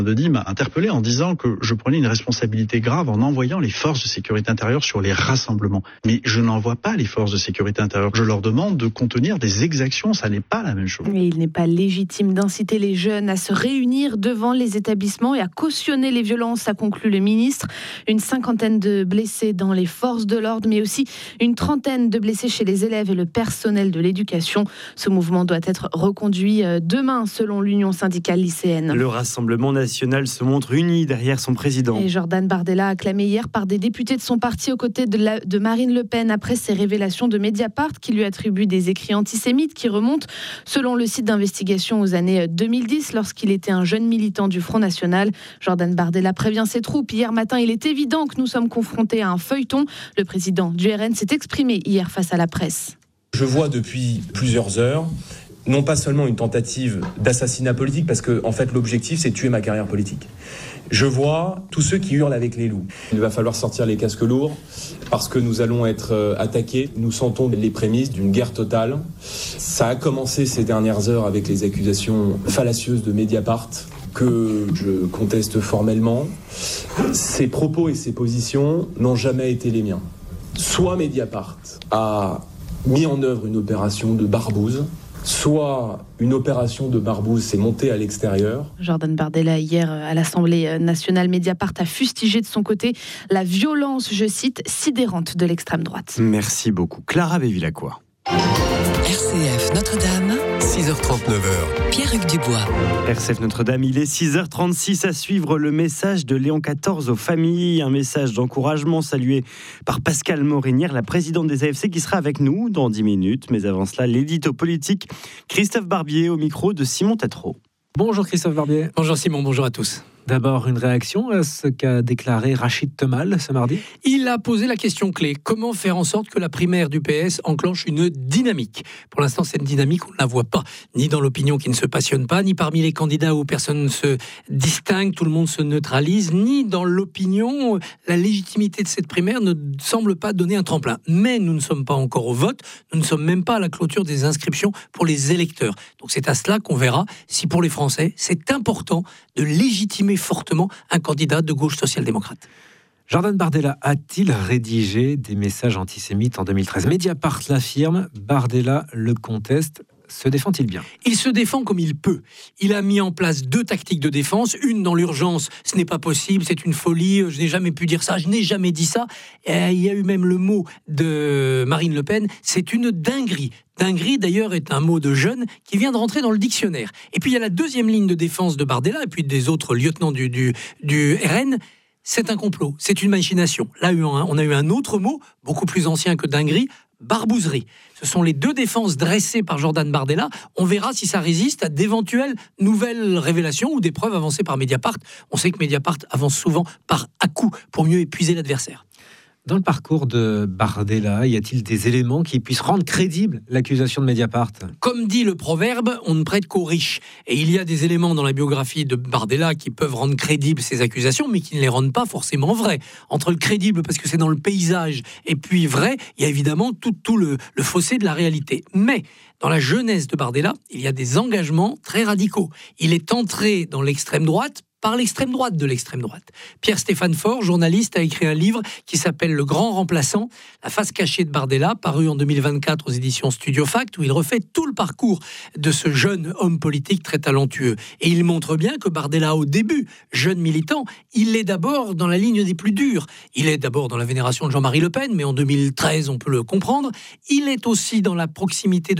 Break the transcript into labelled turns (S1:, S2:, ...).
S1: Denis m'a interpellé en disant que je prenais une responsabilité grave en envoyant les forces de sécurité intérieure sur les rassemblements. Mais je n'envoie pas les forces de sécurité intérieure. Je leur demande de contenir des exactions. Ça n'est pas la même chose.
S2: Et il n'est pas légitime d'inciter les jeunes à se réunir devant les établissements et à cautionner les violences, a conclu le ministre. Une 50aine de blessés dans les forces de l'ordre, mais aussi une 30aine de blessés chez les élèves et le personnel de l'éducation. Ce mouvement doit être reconduit demain, selon l'Union syndicale lycéenne.
S3: Le Rassemblement national se montre uni derrière son président.
S2: Et Jordan Bardella, acclamé hier par des députés de son parti aux côtés de Marine Le Pen après ses révélations de Mediapart qui lui attribuent des écrits antisémites qui remontent, selon le site d'investigation, aux années 2010 lorsqu'il était un jeune militant du Front National. Jordan Bardella prévient ses troupes. Hier matin, il est évident que nous sommes confrontés à un feuilleton. Le président du RN s'est exprimé hier face à la presse.
S4: Je vois depuis plusieurs heures non pas seulement une tentative d'assassinat politique, parce que en fait l'objectif c'est de tuer ma carrière politique. Je vois tous ceux qui hurlent avec les loups. Il va falloir sortir les casques lourds parce que nous allons être attaqués. Nous sentons les prémices d'une guerre totale. Ça a commencé ces dernières heures avec les accusations fallacieuses de Mediapart que je conteste formellement. Ces propos et ces positions n'ont jamais été les miens. Soit Mediapart a mis en œuvre une opération de barbouze, soit une opération de barbouze s'est montée à l'extérieur.
S2: Jordan Bardella, hier à l'Assemblée nationale, Mediapart a fustigé de son côté la violence, je cite, sidérante de l'extrême droite.
S3: Merci beaucoup. Clara Bévilacqua.
S5: RCF Notre-Dame, 6h39. Pierre-Hugues Dubois.
S3: RCF Notre-Dame, il est 6h36 à suivre le message de Léon XIV aux familles. Un message d'encouragement salué par Pascale Morinière, la présidente des AFC, qui sera avec nous dans 10 minutes. Mais avant cela, l'édito politique, Christophe Barbier au micro de Simon Tatro.
S6: Bonjour Christophe Barbier.
S7: Bonjour Simon, bonjour à tous.
S6: D'abord, une réaction à ce qu'a déclaré Rachid Temal ce mardi.
S7: Il a posé la question clé. Comment faire en sorte que la primaire du PS enclenche une dynamique ? Pour l'instant, cette dynamique, on ne la voit pas. Ni dans l'opinion qui ne se passionne pas, ni parmi les candidats où personne ne se distingue, tout le monde se neutralise, ni dans l'opinion, la légitimité de cette primaire ne semble pas donner un tremplin. Mais nous ne sommes pas encore au vote, nous ne sommes même pas à la clôture des inscriptions pour les électeurs. Donc c'est à cela qu'on verra si pour les Français, c'est important de légitimer fortement un candidat de gauche social-démocrate.
S6: Jordan Bardella a-t-il rédigé des messages antisémites en 2013 ? Mediapart l'affirme, Bardella le conteste. Se défend-il bien ?
S7: Il se défend comme il peut. Il a mis en place 2 tactiques de défense. Une dans l'urgence, ce n'est pas possible, c'est une folie, je n'ai jamais pu dire ça, je n'ai jamais dit ça. Et il y a eu même le mot de Marine Le Pen, c'est une dinguerie. Dinguerie, d'ailleurs, est un mot de jeune qui vient de rentrer dans le dictionnaire. Et puis il y a la deuxième ligne de défense de Bardella, et puis des autres lieutenants du RN. C'est un complot, c'est une machination. Là, on a eu un autre mot, beaucoup plus ancien que dinguerie, barbouzerie. Ce sont les 2 défenses dressées par Jordan Bardella. On verra si ça résiste à d'éventuelles nouvelles révélations ou des preuves avancées par Mediapart. On sait que Mediapart avance souvent par à-coups pour mieux épuiser l'adversaire.
S6: Dans le parcours de Bardella, y a-t-il des éléments qui puissent rendre crédible l'accusation de Mediapart ?
S7: Comme dit le proverbe, on ne prête qu'aux riches. Et il y a des éléments dans la biographie de Bardella qui peuvent rendre crédibles ces accusations, mais qui ne les rendent pas forcément vraies. Entre le crédible, parce que c'est dans le paysage, et puis vrai, il y a évidemment tout le fossé de la réalité. Mais dans la jeunesse de Bardella, il y a des engagements très radicaux. Il est entré dans l'extrême droite par l'extrême droite de l'extrême droite. Pierre-Stéphane Faure, journaliste, a écrit un livre qui s'appelle « Le Grand Remplaçant », la face cachée de Bardella, paru en 2024 aux éditions Studio Fact, où il refait tout le parcours de ce jeune homme politique très talentueux. Et il montre bien que Bardella, au début, jeune militant, il est d'abord dans la ligne des plus durs. Il est d'abord dans la vénération de Jean-Marie Le Pen, mais en 2013, on peut le comprendre. Il est aussi dans la proximité de